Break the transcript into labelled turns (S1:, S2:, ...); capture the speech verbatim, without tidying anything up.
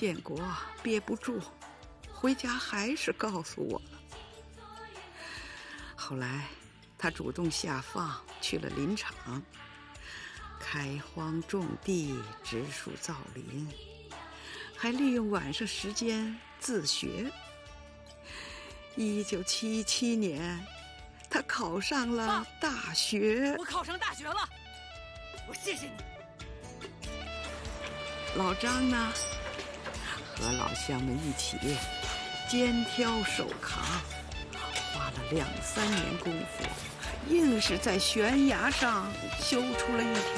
S1: 建国憋不住，回家还是告诉我了。后来他主动下放，去了林场，开荒种地，植树造林，还利用晚上时间自学。一九七七年，他考上了大学。
S2: 我考上大学了，我谢谢你。
S1: 老张呢，和老乡们一起肩挑手扛，花了两三年功夫，硬是在悬崖上修出了一条